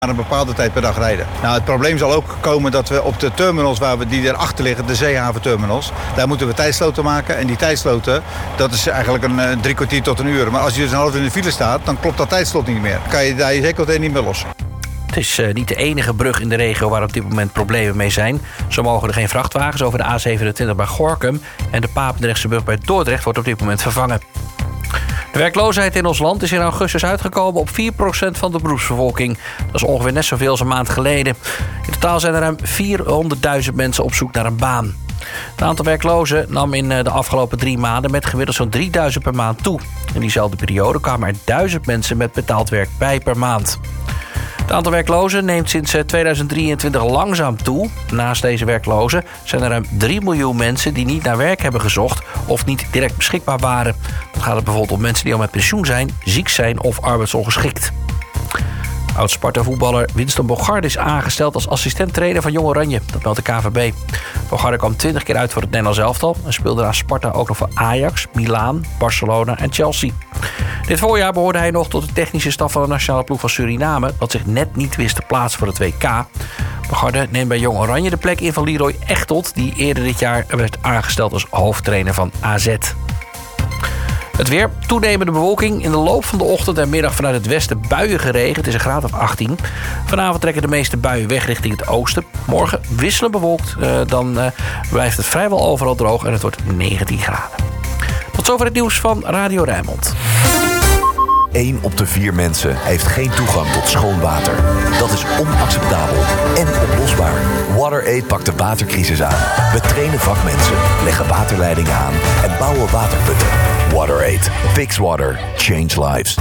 een bepaalde tijd per dag rijden. Nou, het probleem zal ook komen dat we op de terminals die erachter liggen, de zeehaventerminals, daar moeten we tijdsloten maken. En die tijdsloten, dat is eigenlijk een 3 kwartier tot 1 uur. Maar als je dus een half uur in de file staat, dan klopt dat tijdslot niet meer. Dan kan je daar je zeker niet meer los. Het is niet de enige brug in de regio waar op dit moment problemen mee zijn. Zo mogen er geen vrachtwagens over de A27 bij Gorinchem. En de Papendrechtse brug bij Dordrecht wordt op dit moment vervangen. De werkloosheid in ons land is in augustus uitgekomen op 4% van de beroepsbevolking. Dat is ongeveer net zoveel als een maand geleden. In totaal zijn er ruim 400.000 mensen op zoek naar een baan. Het aantal werklozen nam in de afgelopen 3 maanden met gemiddeld zo'n 3000 per maand toe. In diezelfde periode kwamen er 1000 mensen met betaald werk bij per maand. Het aantal werklozen neemt sinds 2023 langzaam toe. Naast deze werklozen zijn er ruim 3 miljoen mensen die niet naar werk hebben gezocht of niet direct beschikbaar waren. Dan gaat het bijvoorbeeld om mensen die al met pensioen zijn, ziek zijn of arbeidsongeschikt. Oud-Sparta-voetballer Winston Bogarde is aangesteld als assistent-trainer van Jong Oranje. Dat meldt de KVB. Bogarde kwam 20 keer uit voor het Nederlands elftal en speelde naast Sparta ook nog voor Ajax, Milaan, Barcelona en Chelsea. Dit voorjaar behoorde hij nog tot de technische staf van de nationale ploeg van Suriname, wat zich net niet wist te plaatsen voor het WK. Bogarde neemt bij Jong Oranje de plek in van Leroy Echtold, die eerder dit jaar werd aangesteld als hoofdtrainer van AZ. Het weer, toenemende bewolking. In de loop van de ochtend en middag vanuit het westen buien geregen. Het is een graad of 18. Vanavond trekken de meeste buien weg richting het oosten. Morgen wisselend bewolkt. Dan blijft het vrijwel overal droog en het wordt 19 graden. Tot zover het nieuws van Radio Rijnmond. 1 op de 4 mensen heeft geen toegang tot schoon water. Dat is onacceptabel en oplosbaar. WaterAid pakt de watercrisis aan. We trainen vakmensen, leggen waterleidingen aan en bouwen waterputten. WaterAid. Fix water. Change lives.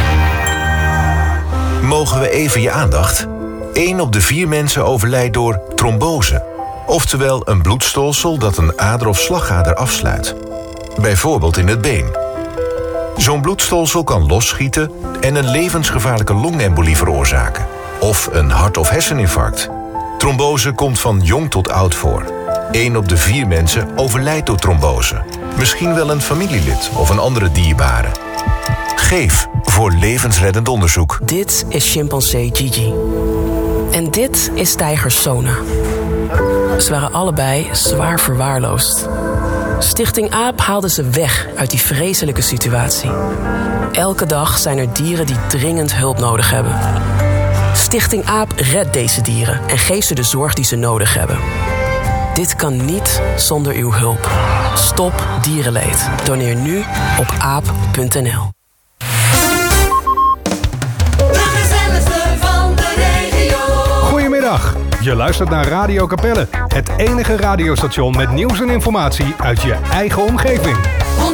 Mogen we even je aandacht? 1 op de 4 mensen overlijdt door trombose. Oftewel een bloedstolsel dat een ader of slagader afsluit. Bijvoorbeeld in het been. Zo'n bloedstolsel kan losschieten en een levensgevaarlijke longembolie veroorzaken. Of een hart- of herseninfarct. Trombose komt van jong tot oud voor. 1 op de 4 mensen overlijdt door trombose. Misschien wel een familielid of een andere dierbare. Geef voor levensreddend onderzoek. Dit is chimpansee Gigi. En dit is tijger Sona. Ze waren allebei zwaar verwaarloosd. Stichting AAP haalde ze weg uit die vreselijke situatie. Elke dag zijn er dieren die dringend hulp nodig hebben. Stichting AAP redt deze dieren en geeft ze de zorg die ze nodig hebben. Dit kan niet zonder uw hulp. Stop dierenleed. Doneer nu op aap.nl. Goedemiddag. Je luistert naar Radio Capelle. Het enige radiostation met nieuws en informatie uit je eigen omgeving.